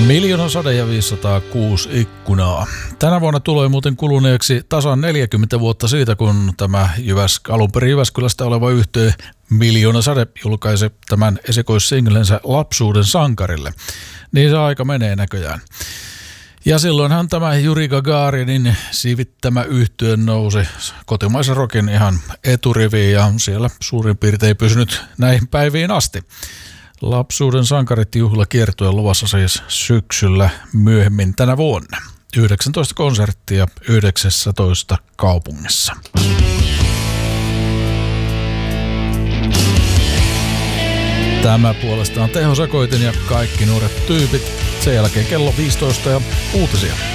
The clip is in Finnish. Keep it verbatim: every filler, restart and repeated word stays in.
Miljoona sade ja viisisataakuusi ikkunaa. Tänä vuonna tulee muuten kuluneeksi tasan neljäkymmentä vuotta siitä, kun tämä Jyväsk- alun perin Jyväskylästä oleva yhtye Miljoona sade julkaisi tämän esikoissinglensä Lapsuuden sankarille. Niin se aika menee näköjään. Ja silloinhan tämä Juri Gagarinin siivittämä yhtye nousi kotimaisen rockin ihan eturiviin ja siellä suurin piirtein pysynyt näihin päiviin asti. Lapsuuden sankarit juhlakiertue luvassa siis syksyllä myöhemmin tänä vuonna. yhdeksäntoista konserttia yhdeksäntoista kaupungissa. Tämä puolestaan Teho Sekoitin ja Kaikki nuoret tyypit. Sen jälkeen kello viisitoista ja uutisia.